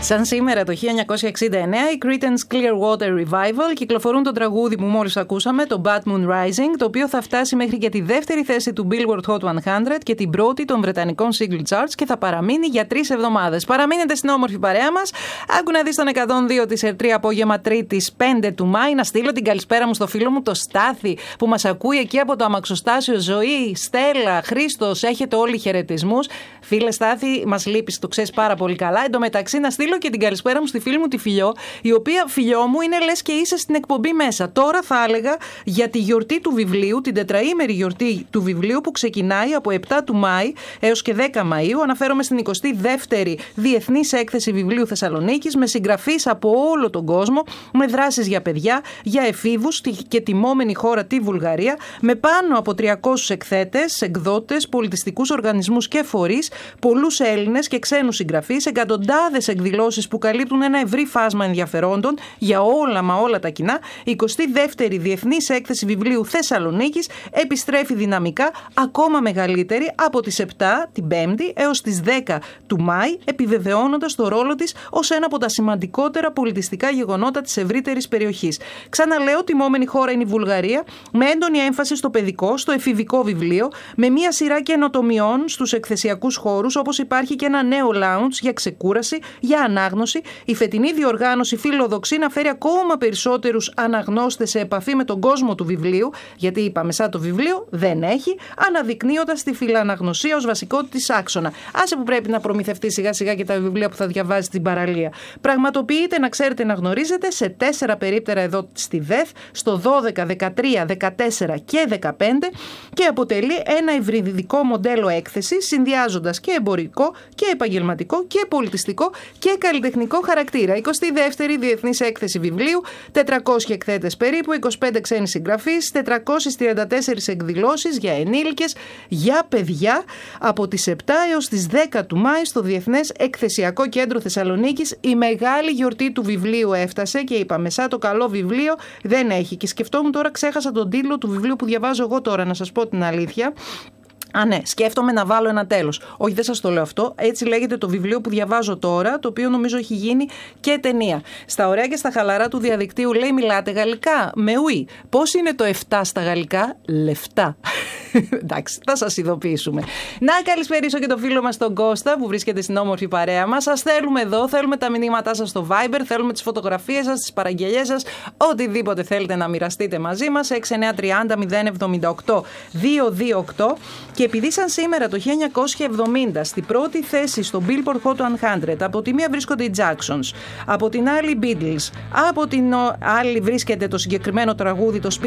Σαν σήμερα το 1969 οι Creedence Clearwater Revival κυκλοφορούν το τραγούδι που μόλις ακούσαμε, το Bad Moon Rising, το οποίο θα φτάσει μέχρι και τη δεύτερη θέση του Billboard Hot 100 και την πρώτη των βρετανικών single charts και θα παραμείνει για 3 εβδομάδες. Παραμείνετε στην όμορφη παρέα μας. Άκου να δεις τον 102 της ΕΡΤΡΙ απόγευμα Τρίτης 5 του Μάη. Να στείλω την καλησπέρα μου στο φίλο μου το Στάθη που μας ακούει εκεί από το αμαξοστάσιο. Ζωή, Στέλλα, Χρήστος, έχετε όλοι χαιρετισμούς. Φίλε Στάθη, μας λείπεις, το ξέρεις πάρα πολύ καλά. Εν τω μεταξύ, να στείλω και την καλησπέρα μου στη φίλη μου τη Φιλιό, η οποία Φιλιό μου είναι λες και είσαι στην εκπομπή μέσα. Τώρα θα έλεγα για τη γιορτή του βιβλίου, την τετραήμερη γιορτή του βιβλίου που ξεκινάει από 7 του Μάη έως και 10 Μαΐου. Αναφέρομαι στην 22η Διεθνής Έκθεση Βιβλίου Θεσσαλονίκης με συγγραφείς από όλο τον κόσμο, με δράσεις για παιδιά, για εφήβους και τιμόμενη χώρα τη Βουλγαρία, με πάνω από 300 εκθέτες, εκδότες, πολιτιστικούς οργανισμούς και φορείς, πολλούς Έλληνες και ξένους συγγραφείς, εκατοντάδες εκδηλώσεις που καλύπτουν ένα ευρύ φάσμα ενδιαφερόντων για όλα μα όλα τα κοινά. Η 22η Διεθνής Έκθεση Βιβλίου Θεσσαλονίκης επιστρέφει δυναμικά, ακόμα μεγαλύτερη, από τις 7 την Πέμπτη έως τις 10 του Μάη, επιβεβαιώνοντας το ρόλο της ως ένα από τα σημαντικότερα πολιτιστικά γεγονότα της ευρύτερης περιοχής. Ξαναλέω, τιμόμενη χώρα είναι η Βουλγαρία, με έντονη έμφαση στο παιδικό, στο εφηβικό βιβλίο, με μια σειρά καινοτομιών στους εκθεσιακούς χώρους, όπως υπάρχει και ένα νέο lounge για ξεκούραση, για ανάγνωση. Η φετινή διοργάνωση φιλοδοξεί να φέρει ακόμα περισσότερους αναγνώστες σε επαφή με τον κόσμο του βιβλίου, γιατί είπαμε σαν το βιβλίο δεν έχει, αναδεικνύοντας τη φιλαναγνωσία ως βασικό της άξονα. Άσε που πρέπει να προμηθευτεί σιγά σιγά και τα βιβλία που θα διαβάζει στην παραλία. Πραγματοποιείται, να ξέρετε, να γνωρίζετε, σε 4 περίπτερα εδώ στη ΔΕΘ, στο 12, 13, 14 και 15 και αποτελεί ένα υβριδικό μοντέλο έκθεσης, συνδυάζοντας και εμπορικό και επαγγελματικό και πολιτιστικό και καλλιτεχνικό χαρακτήρα. 22η Διεθνής Έκθεση Βιβλίου, 400 εκθέτες περίπου, 25 ξένοι συγγραφείς, 434 εκδηλώσεις για ενήλικες, για παιδιά, από τις 7 έως τις 10 του Μάη στο Διεθνές Εκθεσιακό Κέντρο Θεσσαλονίκης. Η μεγάλη γιορτή του βιβλίου έφτασε και είπαμε, σαν το καλό βιβλίο δεν έχει. Και σκεφτόμουν τώρα, ξέχασα τον τίτλο του βιβλίου που διαβάζω εγώ τώρα, να σας πω την αλήθεια. Α, ναι, σκέφτομαι να βάλω ένα τέλος. Όχι, δεν σας το λέω αυτό. Έτσι λέγεται το βιβλίο που διαβάζω τώρα, το οποίο νομίζω έχει γίνει και ταινία. Στα ωραία και στα χαλαρά του διαδικτύου λέει: μιλάτε γαλλικά? Με ουί. Πώς είναι το 7 στα γαλλικά? Λεφτά. Εντάξει, θα σας ειδοποιήσουμε. Να καλησπερίσω και το φίλο μας τον Κώστα που βρίσκεται στην όμορφη παρέα μας. Σας θέλουμε εδώ, θέλουμε τα μηνύματά σας στο Viber, θέλουμε τις φωτογραφίες σας, τις παραγγελίες σας, οτιδήποτε θέλετε να μοιραστείτε μαζί μας. 6930 078 228. Και επειδή σαν σήμερα το 1970 στην πρώτη θέση στο Billboard Hot 100, από τη μία βρίσκονται οι Jacksons, από την άλλη οι Beatles, από την άλλη βρίσκεται το συγκεκριμένο τραγούδι, το